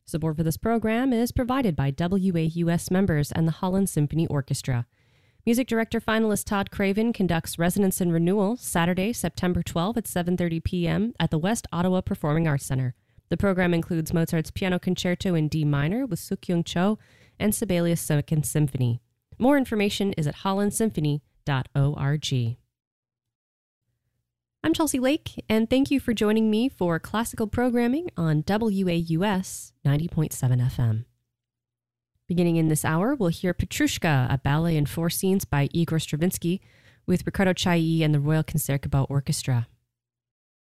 Support for this program is provided by WAUS members and the Holland Symphony Orchestra. Music director finalist Todd Craven conducts Resonance and Renewal Saturday, September 12 at 7:30 p.m. at the West Ottawa Performing Arts Center. The program includes Mozart's Piano Concerto in D minor with Suk-Young Cho and Sibelius Second Symphony. More information is at hollandsymphony.org. I'm Chelsea Lake, and thank you for joining me for classical programming on WAUS 90.7 FM. Beginning in this hour, we'll hear Petrushka, a ballet in 4 scenes by Igor Stravinsky, with Riccardo Chailly and the Royal Concertgebouw Orchestra.